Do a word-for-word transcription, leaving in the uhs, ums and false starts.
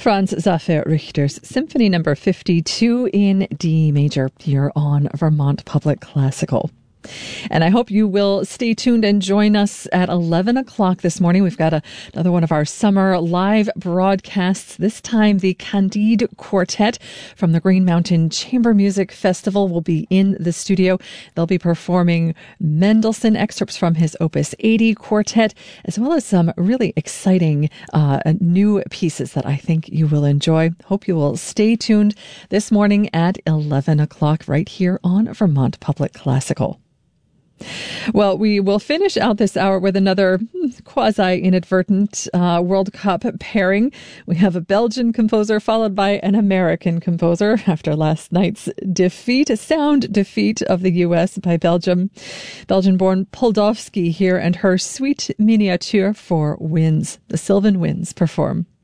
Franz Xaver Richter's Symphony Number fifty-two in D major here on Vermont Public Classical. And I hope you will stay tuned and join us at eleven o'clock this morning. We've got a, another one of our summer live broadcasts. This time, the Candide Quartet from the Green Mountain Chamber Music Festival will be in the studio. They'll be performing Mendelssohn excerpts from his Opus eighty Quartet, as well as some really exciting uh, new pieces that I think you will enjoy. Hope you will stay tuned this morning at eleven o'clock right here on Vermont Public Classical. Well, we will finish out this hour with another quasi-inadvertent uh, World Cup pairing. We have a Belgian composer followed by an American composer after last night's defeat, a sound defeat of the U S by Belgium. Belgian-born Poldovsky here and her Suite Miniature for Winds. The Sylvan Winds perform.